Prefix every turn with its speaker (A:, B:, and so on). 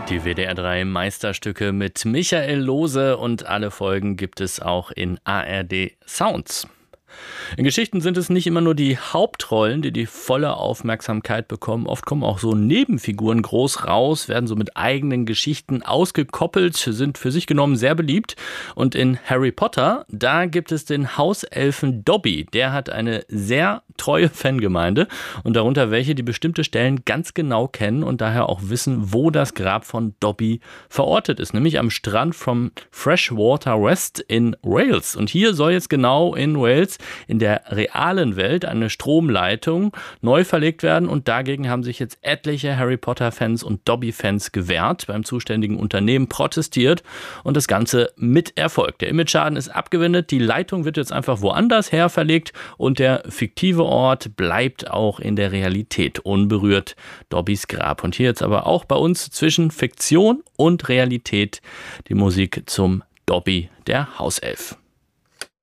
A: Die WDR 3 Meisterstücke mit Michael Lohse und alle Folgen gibt es auch in ARD Sounds. In Geschichten sind es nicht immer nur die Hauptrollen, die die volle Aufmerksamkeit bekommen. Oft kommen auch so Nebenfiguren groß raus, werden so mit eigenen Geschichten ausgekoppelt, sind für sich genommen sehr beliebt. Und in Harry Potter, da gibt es den Hauselfen Dobby. Der hat eine sehr treue Fangemeinde und darunter welche, die bestimmte Stellen ganz genau kennen und daher auch wissen, wo das Grab von Dobby verortet ist, nämlich am Strand vom Freshwater West in Wales. Und hier soll jetzt genau in Wales in der realen Welt eine Stromleitung neu verlegt werden und dagegen haben sich jetzt etliche Harry Potter-Fans und Dobby-Fans gewehrt, beim zuständigen Unternehmen protestiert und das Ganze mit Erfolg. Der Imageschaden ist abgewendet, die Leitung wird jetzt einfach woanders her verlegt und der fiktive Ort bleibt auch in der Realität unberührt, Dobbys Grab. Und hier jetzt aber auch bei uns zwischen Fiktion und Realität die Musik zum Dobby, der Hauself.